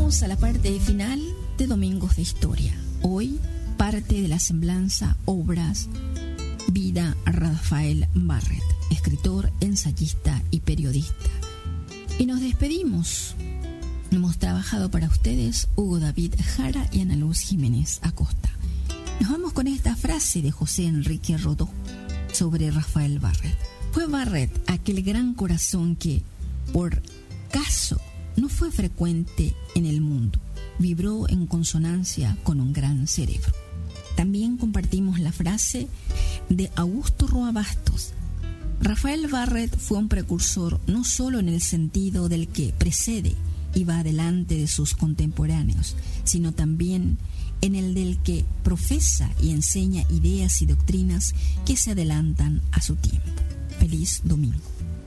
Llegamos a la parte final de Domingos de Historia. Hoy, parte de la semblanza, obras, vida Rafael Barrett, escritor, ensayista y periodista. Y nos despedimos. Hemos trabajado para ustedes Hugo David Jara y Ana Luz Jiménez Acosta. Nos vamos con esta frase de José Enrique Rodó sobre Rafael Barrett. Fue Barrett aquel gran corazón que, por caso, no fue frecuente en el mundo. Vibró en consonancia con un gran cerebro. También compartimos la frase de Augusto Roa Bastos. Rafael Barrett fue un precursor no solo en el sentido del que precede y va adelante de sus contemporáneos, sino también en el del que profesa y enseña ideas y doctrinas que se adelantan a su tiempo. Feliz domingo.